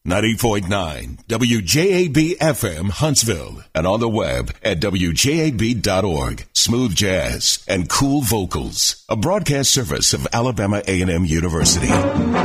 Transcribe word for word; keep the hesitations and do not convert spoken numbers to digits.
ninety point nine W J A B F M Huntsville, and on the web at W J A B dot org. Smooth jazz and cool vocals. A broadcast service of Alabama A and M University.